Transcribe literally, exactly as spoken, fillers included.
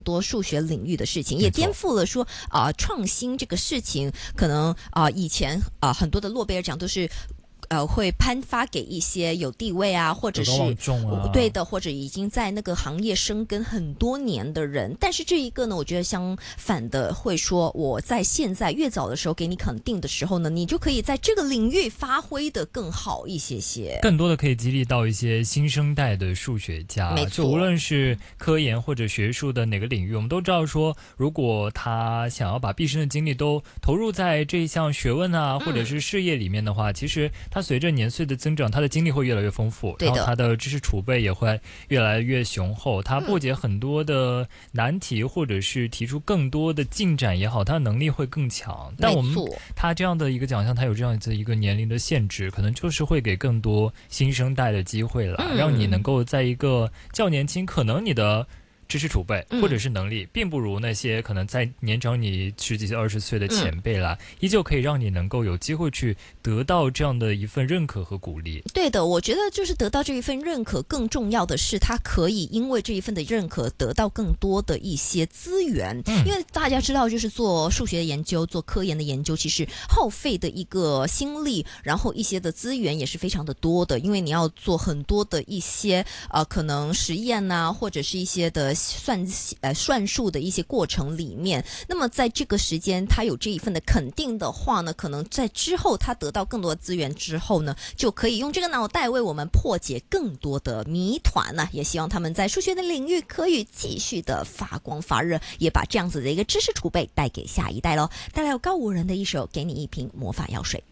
多数学领域的事情，也颠覆了说啊、呃、创新这个事情，可能啊、呃、以前啊、呃、很多的诺贝尔奖都是。呃，会颁发给一些有地位啊，或者是、 啊、 对的，或者已经在那个行业深耕很多年的人。但是这一个呢，我觉得相反的会说，我在现在越早的时候给你肯定的时候呢，你就可以在这个领域发挥的更好一些些， 更多的可以激励到一些新生代的数学家。 没错， 就无论是科研或者学术的哪个领域，我们都知道说，如果他想要把毕生的精力都投入在这一项学问啊，或者是事业里面的话，嗯、其实他随着年岁的增长，他的经历会越来越丰富，然后他的知识储备也会越来越雄厚。他破解很多的难题，或者是提出更多的进展也好，他的能力会更强。但我们他这样的一个奖项，他有这样子一个年龄的限制，可能就是会给更多新生代的机会了，嗯、让你能够在一个较年轻，可能你的知识储备或者是能力并不如那些可能在年长你十几岁二十岁的前辈啦、嗯、依旧可以让你能够有机会去得到这样的一份认可和鼓励。 对的，我觉得就是得到这一份认可，更重要的是他可以因为这一份的认可得到更多的一些资源、嗯、因为大家知道就是做数学的研究，做科研的研究其实耗费的一个心力，然后一些的资源也是非常的多的，因为你要做很多的一些呃可能实验啊，或者是一些的算呃算术的一些过程里面，那么在这个时间他有这一份的肯定的话呢，可能在之后他得到更多的资源之后呢，就可以用这个脑袋为我们破解更多的谜团呢、啊。也希望他们在数学的领域可以继续的发光发热，也把这样子的一个知识储备带给下一代咯。带来有高五人的一首《给你一瓶魔法药水》。